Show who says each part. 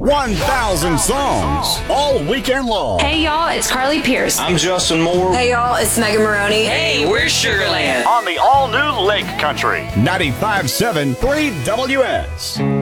Speaker 1: 1,000 songs all weekend long.
Speaker 2: Hey y'all, it's Carly Pierce.
Speaker 3: I'm Justin Moore.
Speaker 4: Hey y'all, it's Megan Maroney.
Speaker 5: Hey, we're Sugarland.
Speaker 1: On the all-new Lake Country. 95.7 3WS.